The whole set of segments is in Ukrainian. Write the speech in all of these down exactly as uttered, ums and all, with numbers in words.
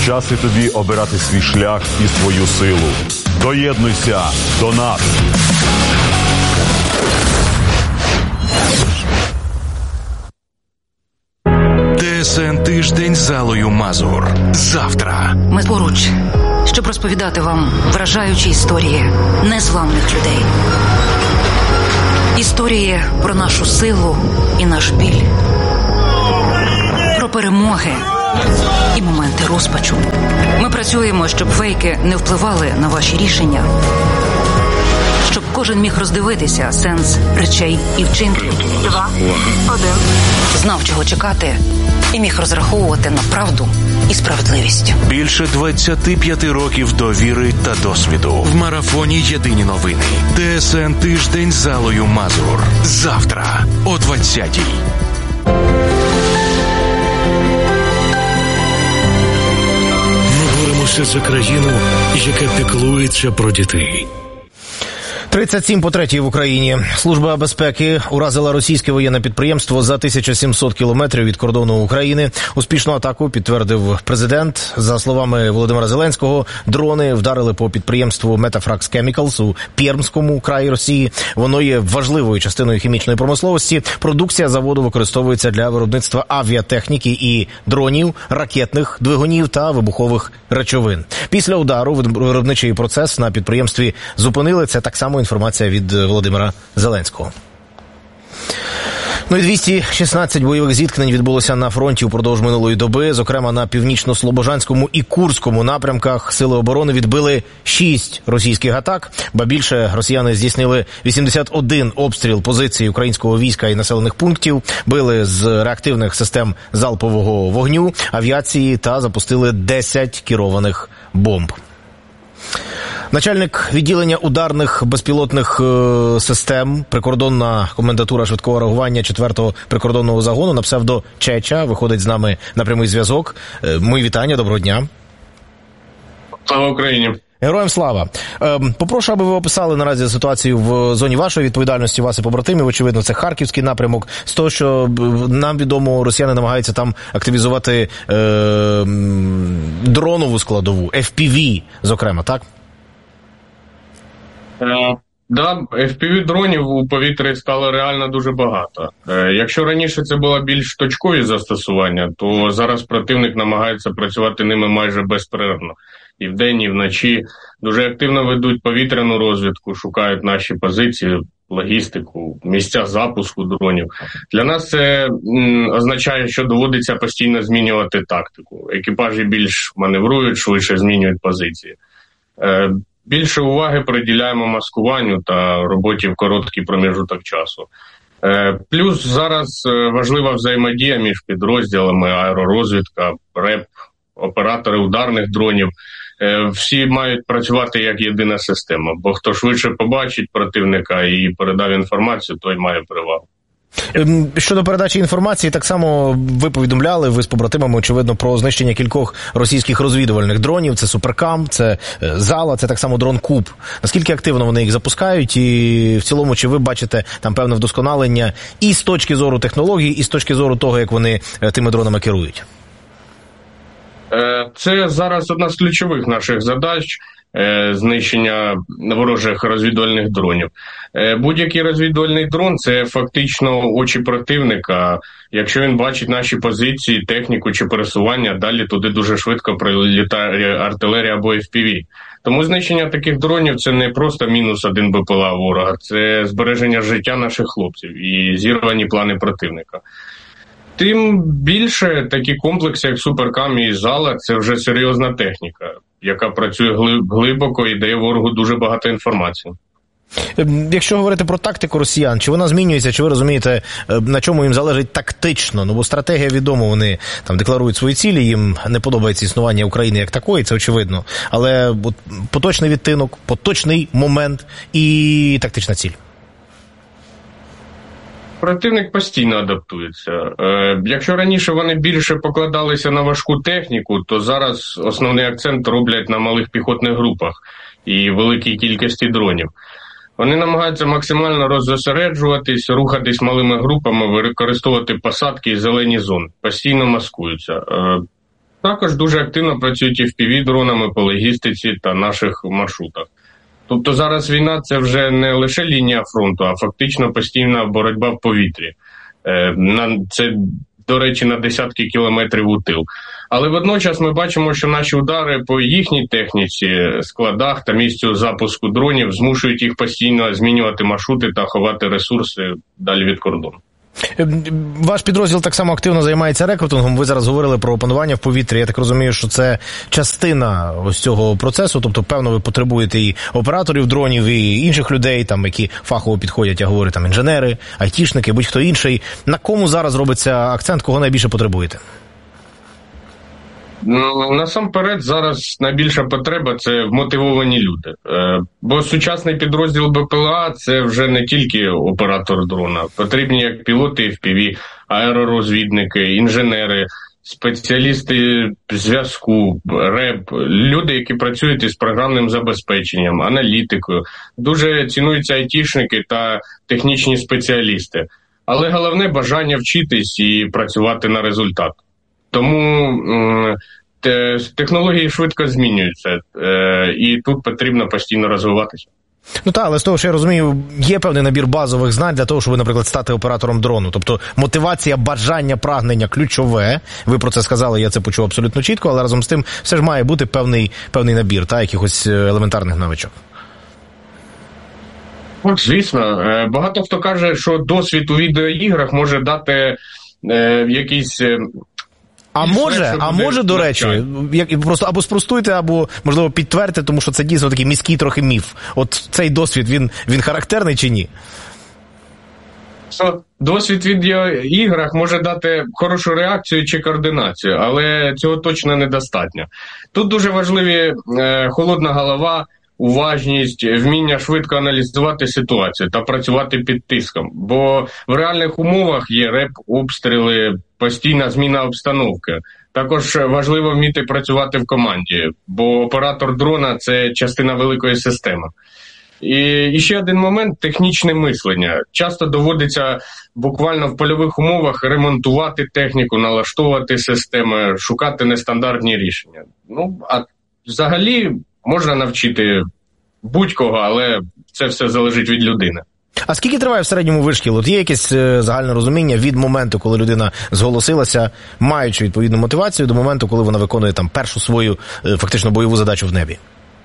Час і тобі обирати свій шлях і свою силу. Доєднуйся до нас! ТСН «Тиждень з Аллою Мазур». Завтра. Ми поруч, щоб розповідати вам вражаючі історії незламних людей. Історії про нашу силу і наш біль. Про перемоги і моменти розпачу. Ми працюємо, щоб фейки не впливали на ваші рішення. Щоб кожен міг роздивитися сенс речей і вчинків. Два, один. Знав, чого чекати, і міг розраховувати на правду і справедливість. Більше двадцяти п'яти років довіри та досвіду. В марафоні «Єдині новини». ТСН «Тиждень з Аллою Мазур». Завтра о двадцятій. Ми боремося за країну, яка піклується про дітей. тридцять сім по третій в Україні. Служба безпеки уразила російське воєнне підприємство за тисячу сімсот кілометрів від кордону України. Успішну атаку підтвердив президент. За словами Володимира Зеленського, дрони вдарили по підприємству Metafrax Chemicals у Пермському краї Росії. Воно є важливою частиною хімічної промисловості. Продукція заводу використовується для виробництва авіатехніки і дронів, ракетних двигунів та вибухових речовин. Після удару виробничий процес на підприємстві зупинили. Це так само інформація від Володимира Зеленського. Ну і двісті шістнадцять бойових зіткнень відбулося на фронті упродовж минулої доби. Зокрема, на північно-слобожанському і Курському напрямках сили оборони відбили шість російських атак. Ба більше, росіяни здійснили вісімдесят один обстріл позицій українського війська і населених пунктів, били з реактивних систем залпового вогню, авіації та запустили десять керованих бомб. Начальник відділення ударних безпілотних е, систем, прикордонна комендатура швидкого реагування четвертого прикордонного загону на псевдо Чеча виходить з нами на прямий зв'язок. Е, мої вітання, доброго дня. Слава Україні. Героям слава. Е, попрошу, аби ви описали наразі ситуацію в зоні вашої відповідальності, вас і побратимів. Очевидно, це Харківський напрямок. З того, що нам відомо, росіяни намагаються там активізувати е, дронову складову, еф пі ві, зокрема, так? Так, да, еф пі ві-дронів у повітрі стало реально дуже багато. Е, якщо раніше це було більш точкові застосування, то зараз противник намагається працювати ними майже безперервно. І вдень, і вночі дуже активно ведуть повітряну розвідку, шукають наші позиції, логістику, місця запуску дронів. Для нас це м, означає, що доводиться постійно змінювати тактику. Екіпажі більш маневрують, швидше змінюють позиції. Е, Більше уваги приділяємо маскуванню та роботі в короткий проміжок часу. Плюс зараз важлива взаємодія між підрозділами, аеророзвідка, РЕП, оператори ударних дронів. Всі мають працювати як єдина система, бо хто швидше побачить противника і передав інформацію, той має перевагу. Щодо передачі інформації, так само ви повідомляли, ви з побратимами, очевидно, про знищення кількох російських розвідувальних дронів. Це Суперкам, це Зала, це так само дрон Куб. Наскільки активно вони їх запускають? І в цілому, чи ви бачите там певне вдосконалення і з точки зору технологій, і з точки зору того, як вони тими дронами керують? Це зараз одна з ключових наших задач – знищення ворожих розвідувальних дронів. Будь-який розвідувальний дрон – це фактично очі противника. Якщо він бачить наші позиції, техніку чи пересування, далі туди дуже швидко прилітає артилерія або еф пі ві. Тому знищення таких дронів – це не просто мінус один be пе ел а ворога, це збереження життя наших хлопців і зірвані плани противника. Тим більше такі комплекси, як Суперкам і Зала, це вже серйозна техніка, яка працює глибоко і дає ворогу дуже багато інформації. Якщо говорити про тактику росіян, чи вона змінюється, чи ви розумієте, на чому їм залежить тактично? Ну, бо стратегія відома, вони там декларують свої цілі, їм не подобається існування України як такої, це очевидно. Але от, поточний відтинок, поточний момент і тактична ціль. Противник постійно адаптується. Е, якщо раніше вони більше покладалися на важку техніку, то зараз основний акцент роблять на малих піхотних групах і великій кількості дронів. Вони намагаються максимально роззосереджуватись, рухатись малими групами, використовувати посадки і зелені зони. Постійно маскуються. Е, також дуже активно працюють еф пі ві-дронами по логістиці та наших маршрутах. Тобто зараз війна – це вже не лише лінія фронту, а фактично постійна боротьба в повітрі. Це, до речі, на десятки кілометрів у тил. Але водночас ми бачимо, що наші удари по їхній техніці, складах та місцю запуску дронів змушують їх постійно змінювати маршрути та ховати ресурси далі від кордону. Ваш підрозділ так само активно займається рекрутингом. Ви зараз говорили про опанування в повітрі. Я так розумію, що це частина ось цього процесу. Тобто, певно, ви потребуєте і операторів дронів, і інших людей, там, які фахово підходять, я говорю, там, інженери, айтішники, будь-хто інший. На кому зараз робиться акцент, кого найбільше потребуєте? Ну, насамперед, зараз найбільша потреба – це вмотивовані люди. Е, бо сучасний підрозділ Б П Л А – це вже не тільки оператор дрона. Потрібні як пілоти еф пі ві, аеророзвідники, інженери, спеціалісти зв'язку, реп, люди, які працюють із програмним забезпеченням, аналітикою. Дуже цінуються айтішники та технічні спеціалісти. Але головне – бажання вчитись і працювати на результат. Тому те, технології швидко змінюються, е, і тут потрібно постійно розвиватися. Ну так, але з того, що я розумію, є певний набір базових знань для того, щоб, наприклад, стати оператором дрону. Тобто мотивація, бажання, прагнення ключове. Ви про це сказали, я це почув абсолютно чітко, але разом з тим все ж має бути певний, певний набір, та, якихось елементарних навичок. Звісно. Багато хто каже, що досвід у відеоіграх може дати е, якісь... А може, а може, до речі, як, просто або спростуйте, або, можливо, підтвердьте, тому що це дійсно такий міський трохи міф. От цей досвід, він, він характерний чи ні? Що досвід в відеоіграх може дати хорошу реакцію чи координацію, але цього точно недостатньо. Тут дуже важливі е, холодна голова, уважність, вміння швидко аналізувати ситуацію та працювати під тиском. Бо в реальних умовах є реп, обстріли, постійна зміна обстановки. Також важливо вміти працювати в команді, бо оператор дрона – це частина великої системи. І, і ще один момент – технічне мислення. Часто доводиться буквально в польових умовах ремонтувати техніку, налаштовувати системи, шукати нестандартні рішення. Ну, а взагалі можна навчити будь-кого, але це все залежить від людини. А скільки триває в середньому вишкіл? От є якесь загальне розуміння від моменту, коли людина зголосилася, маючи відповідну мотивацію, до моменту, коли вона виконує там першу свою фактично бойову задачу в небі?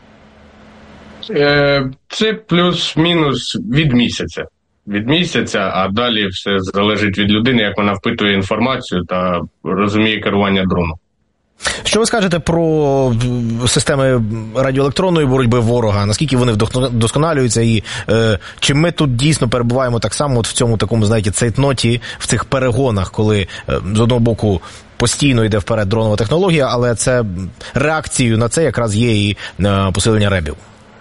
Це плюс-мінус від місяця. Від місяця, а далі все залежить від людини, як вона впитує інформацію та розуміє керування дроном. Що ви скажете про системи радіоелектронної боротьби ворога? Наскільки вони вдосконалюються? І е, чи ми тут дійсно перебуваємо так само от в цьому такому, знаєте, цейтноті, в цих перегонах, коли е, з одного боку постійно йде вперед дронова технологія, але це реакцією на це якраз є і е, посилення ребів?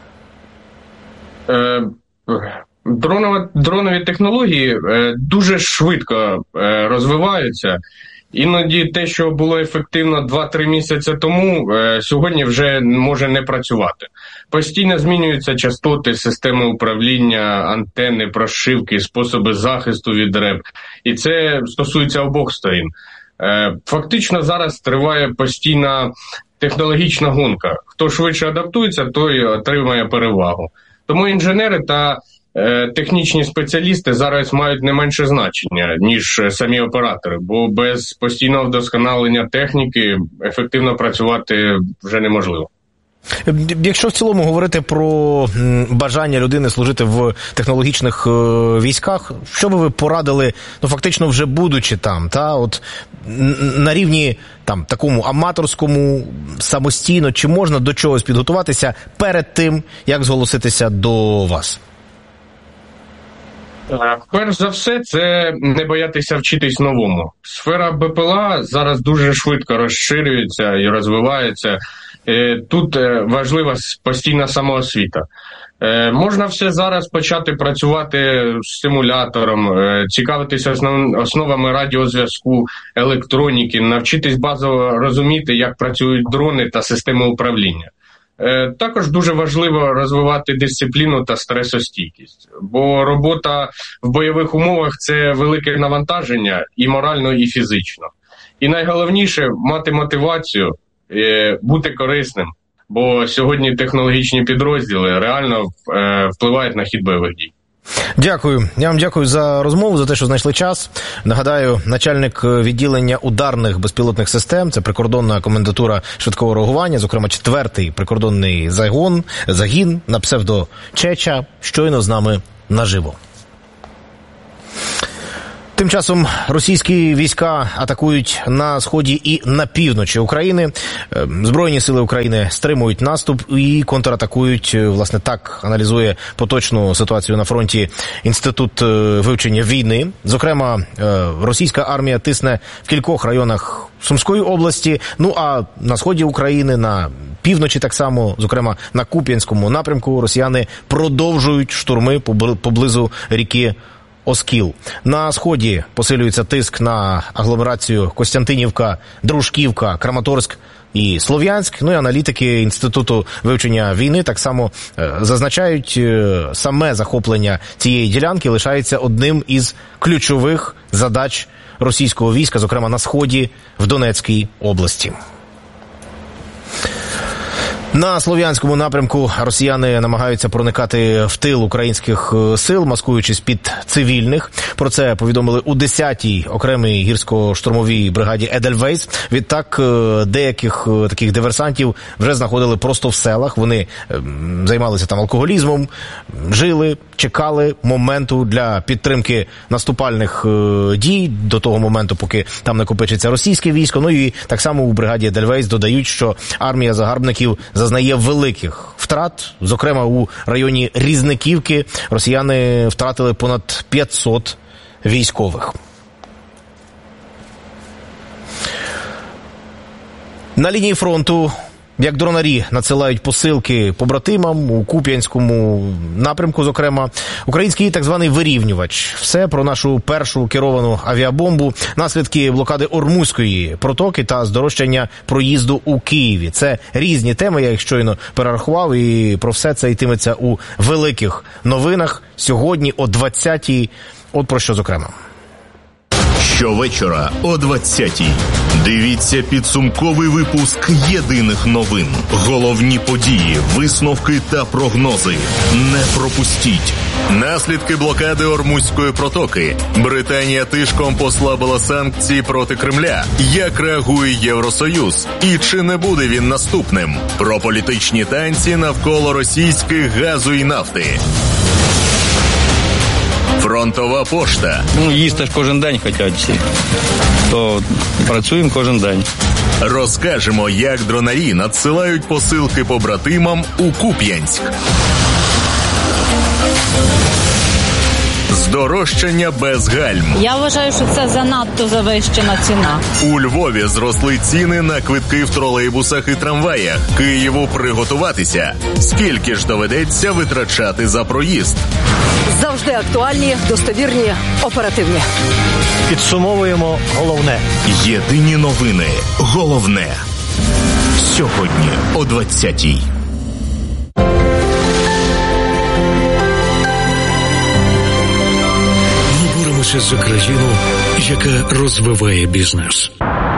Е, дронова, дронові технології е, дуже швидко е, розвиваються. Іноді те, що було ефективно два-три місяці тому, сьогодні вже може не працювати. Постійно змінюються частоти, системи управління, антени, прошивки, способи захисту від реп. І це стосується обох сторін. Фактично зараз триває постійна технологічна гонка. Хто швидше адаптується, той отримає перевагу. Тому інженери та технічні спеціалісти зараз мають не менше значення, ніж самі оператори, бо без постійного вдосконалення техніки ефективно працювати вже неможливо. Якщо в цілому говорити про бажання людини служити в технологічних військах, що би ви порадили, ну фактично вже будучи там, та от на рівні там такому аматорському, самостійно, чи можна до чогось підготуватися перед тим, як зголоситися до вас? Перш за все, це не боятися вчитись новому. Сфера Б П Л А зараз дуже швидко розширюється і розвивається. Тут важлива постійна самоосвіта. Можна все зараз почати працювати з симулятором, цікавитися основ... основами радіозв'язку, електроніки, навчитись базово розуміти, як працюють дрони та системи управління. Також дуже важливо розвивати дисципліну та стресостійкість, бо робота в бойових умовах – це велике навантаження і морально, і фізично. І найголовніше – мати мотивацію, бути корисним. Бо сьогодні технологічні підрозділи реально впливають на хід бойових дій. Дякую. Я вам дякую за розмову, за те, що знайшли час. Нагадаю, начальник відділення ударних безпілотних систем, це прикордонна комендатура швидкого реагування, зокрема четвертий прикордонний загон, загін на псевдо Чеча, щойно з нами наживо. Тим часом російські війська атакують на сході і на півночі України. Збройні сили України стримують наступ і контратакують. Власне, так аналізує поточну ситуацію на фронті Інститут вивчення війни. Зокрема, російська армія тисне в кількох районах Сумської області, ну а на сході України, на півночі так само, зокрема на Куп'янському напрямку, росіяни продовжують штурми поблизу ріки Оскіл. На сході посилюється тиск на агломерацію Костянтинівка, Дружківка, Краматорськ і Слов'янськ. Ну і аналітики Інституту вивчення війни так само е, зазначають, е, саме захоплення цієї ділянки лишається одним із ключових задач російського війська, зокрема на сході в Донецькій області. На Слов'янському напрямку росіяни намагаються проникати в тил українських сил, маскуючись під цивільних. Про це повідомили у десятій окремій гірсько-штурмовій бригаді Едельвейс. Відтак, деяких таких диверсантів вже знаходили просто в селах. Вони займалися там алкоголізмом, жили, чекали моменту для підтримки наступальних дій до того моменту, поки там накопичиться російське військо. Ну і так само у бригаді Едельвейс додають, що армія загарбників зазнає великих втрат. Зокрема, у районі Різниківки росіяни втратили понад п'ятсот військових. На лінії фронту, як дронарі надсилають посилки побратимам у Куп'янському напрямку, зокрема, український так званий вирівнювач. Все про нашу першу керовану авіабомбу, наслідки блокади Ормузької протоки та здорожчання проїзду у Києві. Це різні теми, я їх щойно перерахував, і про все це йтиметься у великих новинах сьогодні о двадцятій. От про що зокрема. Щовечора о двадцятій. Дивіться підсумковий випуск єдиних новин. Головні події, висновки та прогнози. Не пропустіть. Наслідки блокади Ормузької протоки. Британія тишком послабила санкції проти Кремля. Як реагує Євросоюз? І чи не буде він наступним? Про політичні танці навколо російських газу і нафти. Фронтова пошта. Ну, їсти ж кожен день хочуть всі. То працюємо кожен день. Розкажемо, як дронарі надсилають посилки побратимам у Куп'янськ. Здорожчання без гальм. Я вважаю, що це занадто завищена ціна. У Львові зросли ціни на квитки в тролейбусах і трамваях. Києву приготуватися. Скільки ж доведеться витрачати за проїзд? Завжди актуальні, достовірні, оперативні. Підсумовуємо головне. Єдині новини. Головне. Сьогодні о двадцятій. Ми боремося за країну, яка розвиває бізнес.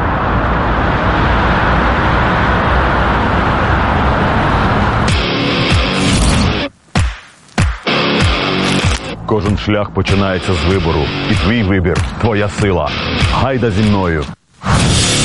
Кожен шлях починається з вибору. І твій вибір – твоя сила. Гайда зі мною.